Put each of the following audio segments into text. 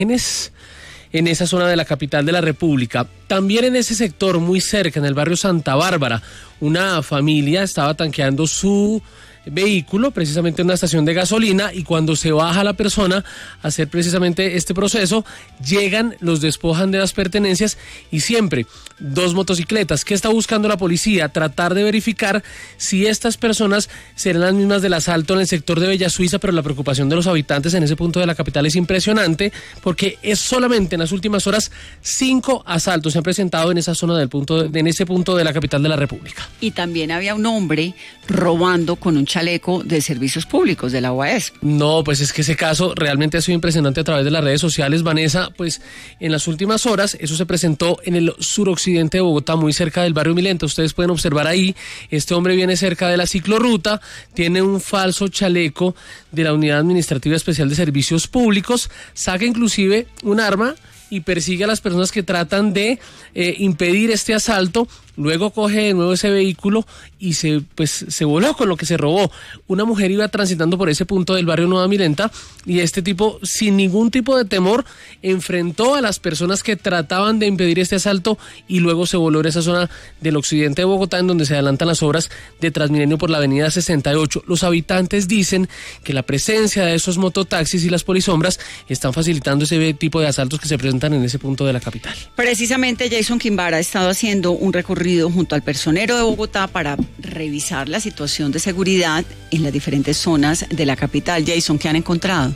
en esa zona de la capital de la República. También en ese sector, muy cerca, en el barrio Santa Bárbara, una familia estaba tanqueando su vehículo precisamente en una estación de gasolina, y cuando se baja la persona a hacer precisamente este proceso, llegan, los despojan de las pertenencias, y siempre 2 motocicletas. ¿Qué está buscando la policía? Tratar de verificar si estas personas serán las mismas del asalto en el sector de Bella Suiza, pero la preocupación de los habitantes en ese punto de la capital es impresionante, porque es solamente en las últimas horas 5 asaltos se han presentado en esa zona en ese punto de la capital de la República. Y también había un hombre robando con un chaleco de servicios públicos de la UAS. No, pues es que ese caso realmente ha sido impresionante a través de las redes sociales, Vanessa. Pues en las últimas horas eso se presentó en el suroccidente de Bogotá, muy cerca del barrio Milenta. Ustedes pueden observar ahí, este hombre viene cerca de la ciclorruta, tiene un falso chaleco de la Unidad Administrativa Especial de Servicios Públicos, saca inclusive un arma y persigue a las personas que tratan de impedir este asalto. Luego coge de nuevo ese vehículo y se voló con lo que se robó. Una mujer iba transitando por ese punto del barrio Nueva Milenta, y este tipo, sin ningún tipo de temor, enfrentó a las personas que trataban de impedir este asalto, y luego se voló en esa zona del occidente de Bogotá, en donde se adelantan las obras de Transmilenio por la avenida 68. Los habitantes dicen que la presencia de esos mototaxis y las polisombras están facilitando ese tipo de asaltos que se presentan en ese punto de la capital. Precisamente Jason Quimbara ha estado haciendo un recorrido junto al personero de Bogotá para revisar la situación de seguridad en las diferentes zonas de la capital. Jason, ¿qué han encontrado?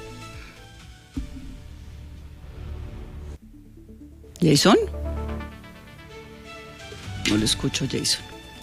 ¿Jason? No lo escucho, Jason.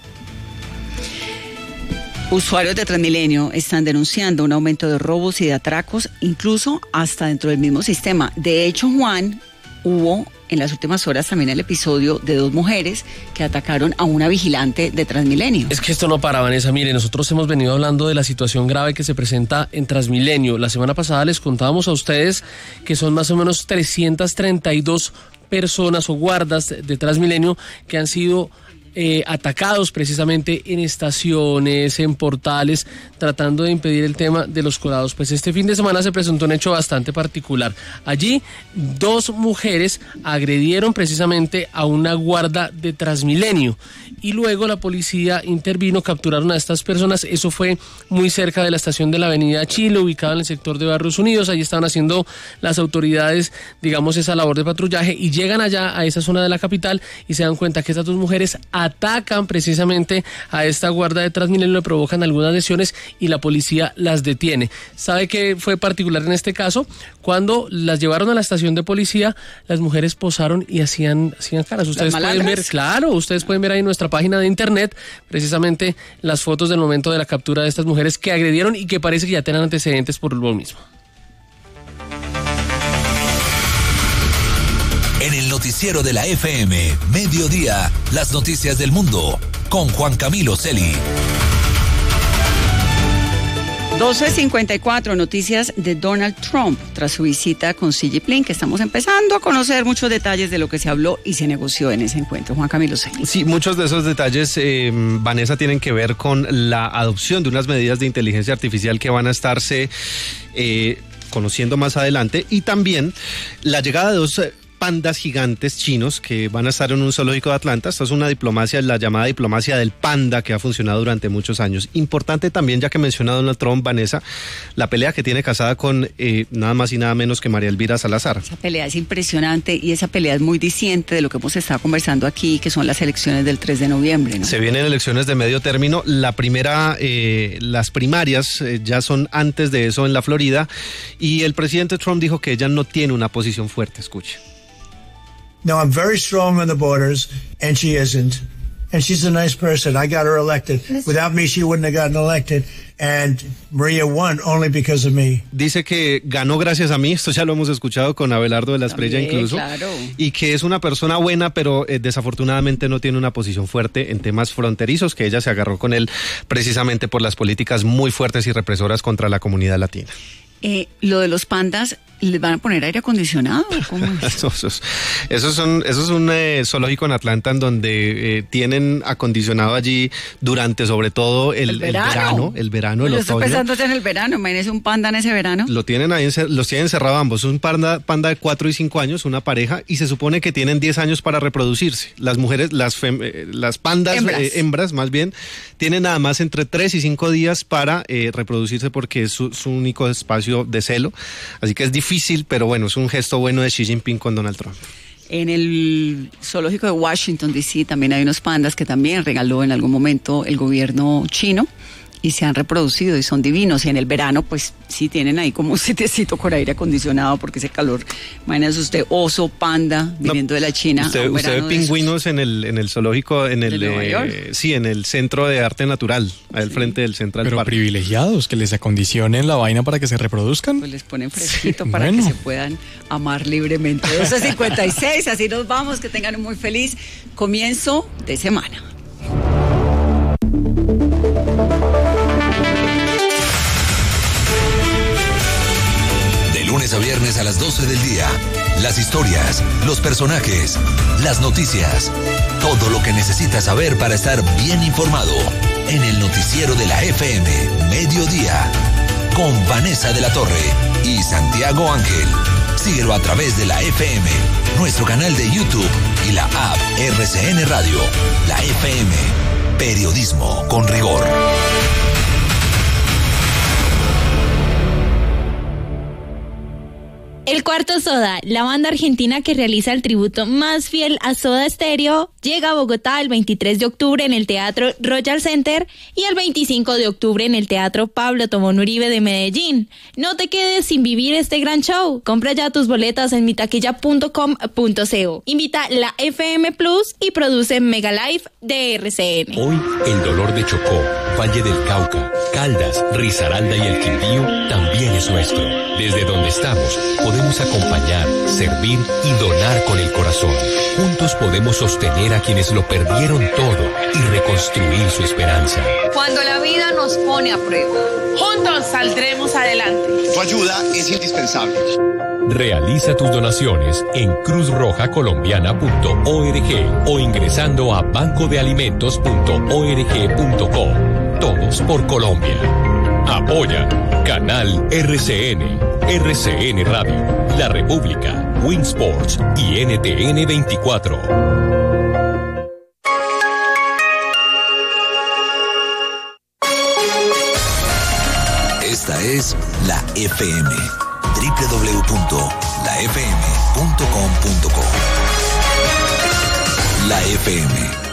Usuarios de Transmilenio están denunciando un aumento de robos y de atracos, incluso hasta dentro del mismo sistema. De hecho, Juan, hubo en las últimas horas también el episodio de 2 mujeres que atacaron a una vigilante de Transmilenio. Es que esto no para, Vanessa. Mire, nosotros hemos venido hablando de la situación grave que se presenta en Transmilenio. La semana pasada les contábamos a ustedes que son más o menos 332 personas o guardas de Transmilenio que han sido atacados precisamente en estaciones, en portales, tratando de impedir el tema de los colados. Pues este fin de semana se presentó un hecho bastante particular. Allí 2 mujeres agredieron precisamente a una guarda de Transmilenio, y luego la policía intervino, capturaron a estas personas. Eso fue muy cerca de la estación de la avenida Chile, ubicada en el sector de Barrios Unidos. Allí estaban haciendo las autoridades, digamos, esa labor de patrullaje, y llegan allá a esa zona de la capital y se dan cuenta que estas 2 mujeres atacan precisamente a esta guarda de Transmilenio, le provocan algunas lesiones y la policía las detiene. ¿Sabe qué fue particular en este caso? Cuando las llevaron a la estación de policía, las mujeres posaron y hacían caras. Ustedes pueden ver, claro, ustedes pueden ver ahí en nuestra página de internet precisamente las fotos del momento de la captura de estas mujeres que agredieron y que parece que ya tienen antecedentes por lo mismo. En el noticiero de la FM, Mediodía, las noticias del mundo, con Juan Camilo Celi. 12:54, noticias de Donald Trump tras su visita con Xi Jinping, que estamos empezando a conocer muchos detalles de lo que se habló y se negoció en ese encuentro. Juan Camilo Celi. Sí, muchos de esos detalles, Vanessa, tienen que ver con la adopción de unas medidas de inteligencia artificial que van a estarse conociendo más adelante, y también la llegada de 2 pandas gigantes chinos que van a estar en un zoológico de Atlanta. Esta es una diplomacia, la llamada diplomacia del panda, que ha funcionado durante muchos años. Importante también, ya que menciona Donald Trump, Vanessa, la pelea que tiene casada con nada más y nada menos que María Elvira Salazar. Esa pelea es impresionante, y esa pelea es muy distinta de lo que hemos estado conversando aquí, que son las elecciones del 3 de noviembre, ¿no? Se vienen elecciones de medio término. La primera, las primarias ya son antes de eso en la Florida, y el presidente Trump dijo que ella no tiene una posición fuerte. Escuche. No, I'm very strong on the borders, and she isn't. And she's a nice person. I got her elected. Without me, she wouldn't have gotten elected. And Maria won only because of me. Dice que ganó gracias a mí. Esto ya lo hemos escuchado con Abelardo de la Espriella incluso. Claro. Y que es una persona buena, pero desafortunadamente no tiene una posición fuerte en temas fronterizos, que ella se agarró con él precisamente por las políticas muy fuertes y represoras contra la comunidad latina. Lo de los pandas ¿Les van a poner aire acondicionado? ¿Cómo es? Eso es un zoológico en Atlanta en donde tienen acondicionado allí durante sobre todo el verano, el otoño. Estoy pensando en el verano, imagínese un panda en ese verano. Los tienen encerrados ambos, un panda de 4 y 5 años, una pareja, y se supone que tienen 10 años para reproducirse. Las mujeres, las pandas, hembras más bien, tienen nada más entre 3 y 5 días para reproducirse porque es su único espacio de celo. Así que es difícil, pero bueno, es un gesto bueno de Xi Jinping con Donald Trump. En el zoológico de Washington, D.C. también hay unos pandas que también regaló en algún momento el gobierno chino y se han reproducido y son divinos. Y en el verano, pues sí tienen ahí como un sitiecito con aire acondicionado porque ese calor. Imagínese usted, oso, panda, viniendo de la China. Usted ve pingüinos en el zoológico, en el Centro de Arte Natural, al frente del Central Park. Pero privilegiados, que les acondicionen la vaina para que se reproduzcan. Pues les ponen fresquito para que se puedan amar libremente. 12:56, así nos vamos, que tengan un muy feliz comienzo de semana. De lunes a viernes a las 12 del día, las historias, los personajes, las noticias, todo lo que necesitas saber para estar bien informado en el noticiero de la FM Mediodía, con Vanessa de la Torre y Santiago Ángel. Síguelo a través de la FM, nuestro canal de YouTube y la app RCN Radio. La FM, periodismo con rigor. El Cuarto Soda, la banda argentina que realiza el tributo más fiel a Soda Stereo, llega a Bogotá el 23 de octubre en el Teatro Royal Center y el 25 de octubre en el Teatro Pablo Tobón Uribe de Medellín. No te quedes sin vivir este gran show. Compra ya tus boletas en mitaquilla.com.co. Invita la FM Plus y produce Mega Live de RCN. Hoy el dolor de Chocó, Valle del Cauca, Caldas, Risaralda y el Quindío también es nuestro. Desde donde estamos, podemos acompañar, servir y donar con el corazón. Juntos podemos sostener a quienes lo perdieron todo y reconstruir su esperanza. Cuando la vida nos pone a prueba, juntos saldremos adelante. Tu ayuda es indispensable. Realiza tus donaciones en cruzrojacolombiana.org o ingresando a bancodealimentos.org.co. Todos por Colombia. Apoya Canal RCN, RCN Radio, La República, Winsports y NTN 24. Esta es la FM, www.lafm.com.co. La FM